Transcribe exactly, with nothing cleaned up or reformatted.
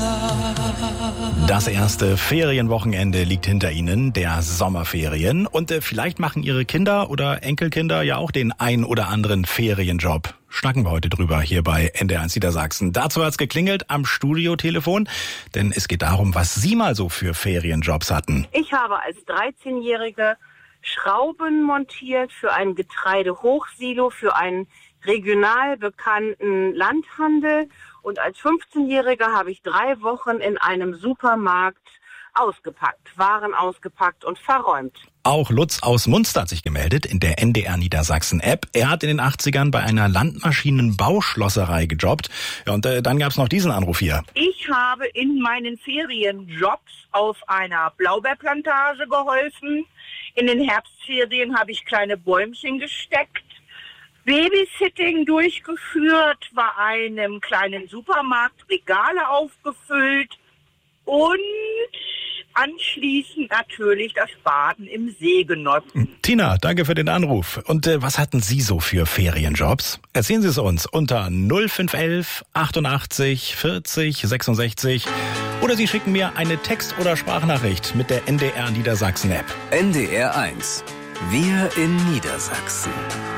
Das erste Ferienwochenende liegt hinter Ihnen, der Sommerferien. Und äh, vielleicht machen Ihre Kinder oder Enkelkinder ja auch den ein oder anderen Ferienjob. Schnacken wir heute drüber hier bei N D R eins Niedersachsen. Dazu hat's geklingelt am Studiotelefon, denn es geht darum, was Sie mal so für Ferienjobs hatten. Ich habe als dreizehnjährige Schrauben montiert für ein Getreidehochsilo, für einen regional bekannten Landhandel. Und als fünfzehnjährige habe ich drei Wochen in einem Supermarkt ausgepackt, Waren ausgepackt und verräumt. Auch Lutz aus Munster hat sich gemeldet in der N D R Niedersachsen App. Er hat in den achtzigern bei einer Landmaschinenbauschlosserei gejobbt. Ja, und äh, dann gab's noch diesen Anruf hier. Ich habe in meinen Ferienjobs auf einer Blaubeerplantage geholfen. In den Herbstferien habe ich kleine Bäumchen gesteckt. Babysitting durchgeführt, bei einem kleinen Supermarkt Regale aufgefüllt und anschließend natürlich das Baden im See genossen. Tina, danke für den Anruf. Und äh, was hatten Sie so für Ferienjobs? Erzählen Sie es uns unter null fünf elf achtundachtzig vierzig sechsundsechzig oder Sie schicken mir eine Text- oder Sprachnachricht mit der N D R Niedersachsen App. N D R eins. Wir in Niedersachsen.